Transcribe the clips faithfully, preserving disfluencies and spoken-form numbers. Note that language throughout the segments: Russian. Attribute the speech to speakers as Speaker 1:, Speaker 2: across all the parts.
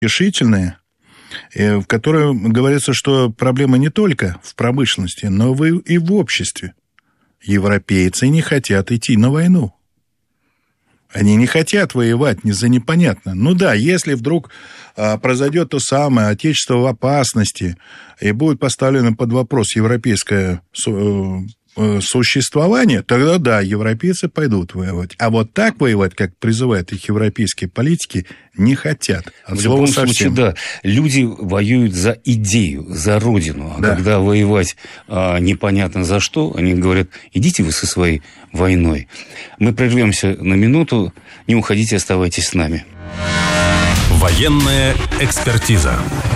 Speaker 1: решительные, в которой говорится, что проблема не только в промышленности, но и в обществе. Европейцы не хотят идти на войну. Они не хотят воевать не за непонятно. Ну да, если вдруг а, произойдет то самое, отечество в опасности, и будет поставлено под вопрос европейское су- существование, тогда да, европейцы пойдут воевать. А вот так воевать, как призывают их европейские политики, не хотят.
Speaker 2: От в любом случае, да, люди воюют за идею, за родину. А да. Когда воевать а, непонятно за что, они говорят, идите вы со своей войной. Мы прервемся на минуту, не уходите, оставайтесь с нами.
Speaker 3: Военная экспертиза.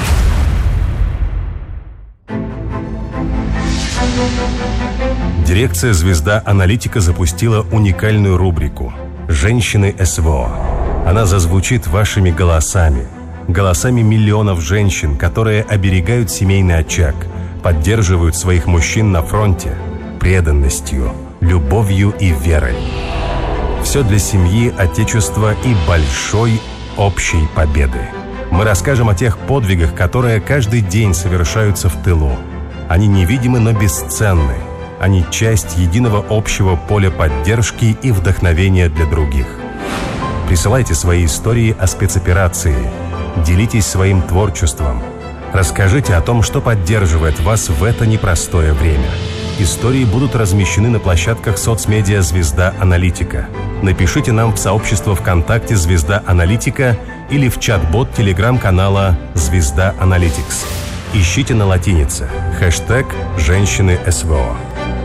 Speaker 3: Дирекция «Звезда Аналитика» запустила уникальную рубрику «Женщины СВО». Она зазвучит вашими голосами, голосами миллионов женщин, которые оберегают семейный очаг, поддерживают своих мужчин на фронте преданностью, любовью и верой. Все для семьи, отечества и большой общей победы. Мы расскажем о тех подвигах, которые каждый день совершаются в тылу. Они невидимы, но бесценны. Они часть единого общего поля поддержки и вдохновения для других. Присылайте свои истории о спецоперации. Делитесь своим творчеством. Расскажите о том, что поддерживает вас в это непростое время. Истории будут размещены на площадках соцмедиа «Звезда Аналитика». Напишите нам в сообщество ВКонтакте «Звезда Аналитика» или в чат-бот телеграм-канала «Звезда Аналитикс». Ищите на латинице хэштег «Женщины СВО».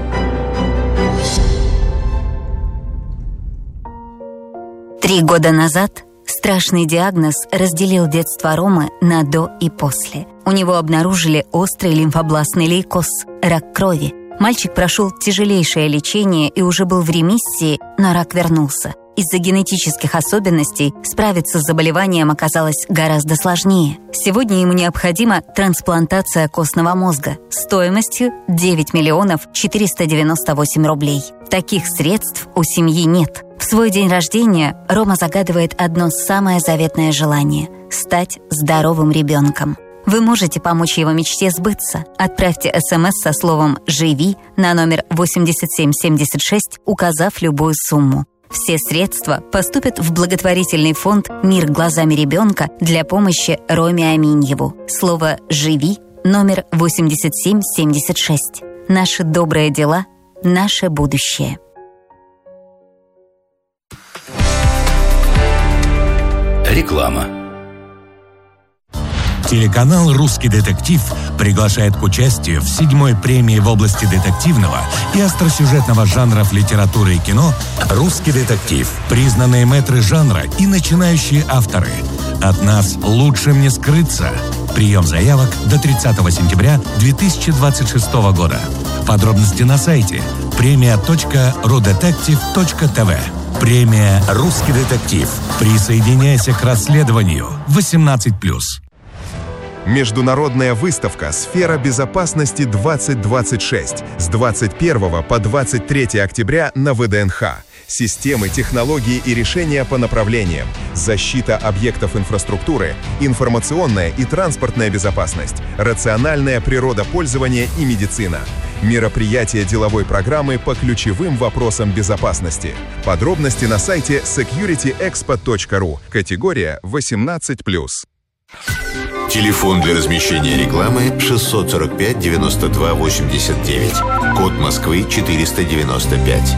Speaker 4: Три года назад страшный диагноз разделил детство Ромы на «до» и «после». У него обнаружили острый лимфобластный лейкоз – рак крови. Мальчик прошел тяжелейшее лечение и уже был в ремиссии, но рак вернулся. Из-за генетических особенностей справиться с заболеванием оказалось гораздо сложнее. Сегодня ему необходима трансплантация костного мозга стоимостью девять миллионов четыреста девяносто восемь рублей. Таких средств у семьи нет. В свой день рождения Рома загадывает одно самое заветное желание – стать здоровым ребенком. Вы можете помочь его мечте сбыться. Отправьте СМС со словом «Живи» на номер восемьдесят семь семьдесят шесть, указав любую сумму. Все средства поступят в благотворительный фонд «Мир глазами ребенка» для помощи Роме Аминьеву. Слово «Живи» номер восемьдесят семь семьдесят шесть. Наши добрые дела – наше будущее.
Speaker 3: Реклама.
Speaker 5: Телеканал «Русский детектив» приглашает к участию в седьмой премии в области детективного и остросюжетного жанров литературы и кино «Русский детектив». Признанные мэтры жанра и начинающие авторы. От нас лучшим не скрыться. Прием заявок до тридцатого сентября две тысячи двадцать шестого года. Подробности на сайте премия точка рудетектив точка тв. Премия «Русский детектив». Присоединяйся к расследованию. восемнадцать плюс.
Speaker 6: Международная выставка «Сфера безопасности-двадцать двадцать шесть» с двадцать первого по двадцать третье октября на ВДНХ. Системы, технологии и решения по направлениям, защита объектов инфраструктуры, информационная и транспортная безопасность, рациональное природопользование и медицина. Мероприятие деловой программы по ключевым вопросам безопасности. Подробности на сайте секьюрити экспо точка ру. Категория восемнадцать плюс.
Speaker 7: Телефон для размещения рекламы шестьсот сорок пять девяносто два восемьдесят девять. Код Москвы четыреста девяносто пять.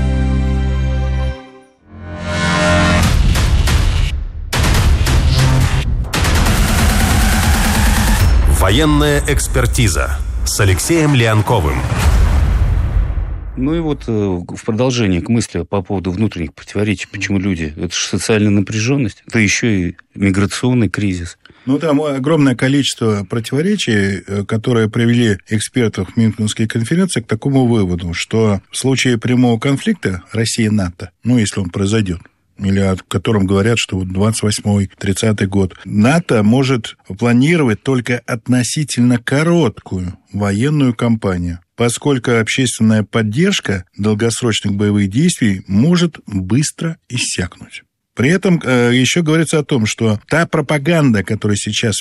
Speaker 3: Военная экспертиза с Алексеем Леонковым.
Speaker 2: Ну и вот в продолжение к мысли по поводу внутренних противоречий, почему люди, это же социальная напряженность, это еще и миграционный кризис.
Speaker 1: Ну, там огромное количество противоречий, которые привели экспертов в Мюнхенской конференции к такому выводу, что в случае прямого конфликта Россия-НАТО, ну, если он произойдет, или о котором говорят, что вот двадцать восьмой тридцатый год, НАТО может планировать только относительно короткую военную кампанию, поскольку общественная поддержка долгосрочных боевых действий может быстро иссякнуть. При этом э, еще говорится о том, что та пропаганда, которая сейчас